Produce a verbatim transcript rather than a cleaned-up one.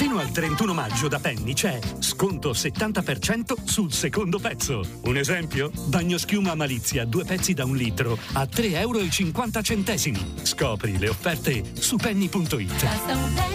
Fino al trentuno maggio da Penny c'è sconto settanta per cento sul secondo pezzo. Un esempio? Bagnoschiuma Malizia, due pezzi da un litro a tre e cinquanta euro. Scopri le offerte su penny punto it.